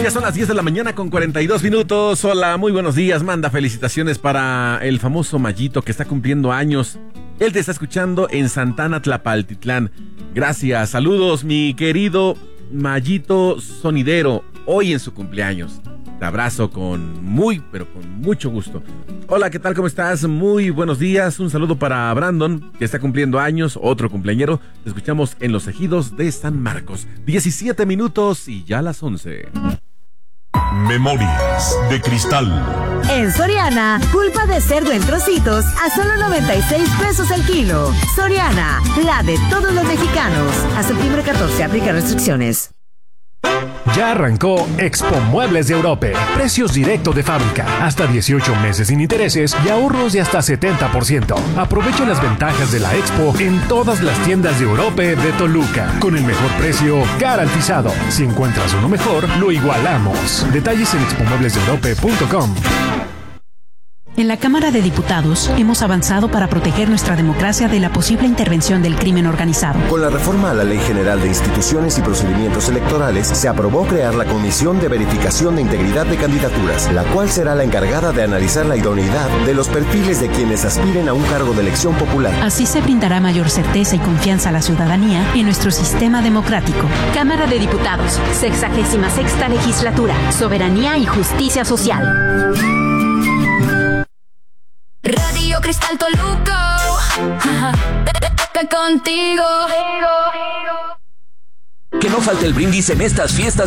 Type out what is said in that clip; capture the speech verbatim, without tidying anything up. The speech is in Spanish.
Ya son las diez de la mañana con cuarenta y dos minutos. Hola, muy buenos días. Manda felicitaciones para el famoso Mayito que está cumpliendo años. Él te está escuchando en Santana, Tlapaltitlán. Gracias. Saludos, mi querido Mayito Sonidero, hoy en su cumpleaños. Te abrazo con muy, pero con mucho gusto. Hola, ¿qué tal? ¿Cómo estás? Muy buenos días. Un saludo para Brandon, que está cumpliendo años, otro cumpleañero. Te escuchamos en Los Ejidos de San Marcos. diecisiete minutos y ya las once. Memorias de Cristal. En Soriana, pulpa de cerdo en trocitos a solo noventa y seis pesos el kilo. Soriana, la de todos los mexicanos. A septiembre catorce, aplica restricciones. Ya arrancó Expo Muebles de Europe. Precios directo de fábrica. Hasta dieciocho meses sin intereses y ahorros de hasta setenta por ciento. Aprovecha las ventajas de la Expo en todas las tiendas de Europe de Toluca. Con el mejor precio garantizado. Si encuentras uno mejor, lo igualamos. Detalles en expo muebles de europe punto com. En la Cámara de Diputados hemos avanzado para proteger nuestra democracia de la posible intervención del crimen organizado. Con la reforma a la Ley General de Instituciones y Procedimientos Electorales, se aprobó crear la Comisión de Verificación de Integridad de Candidaturas, la cual será la encargada de analizar la idoneidad de los perfiles de quienes aspiren a un cargo de elección popular. Así se brindará mayor certeza y confianza a la ciudadanía en nuestro sistema democrático. Cámara de Diputados, sexagésima sexta legislatura, Soberanía y Justicia Social. Radio Cristal Toluca, contigo. Que no falte el brindis en estas fiestas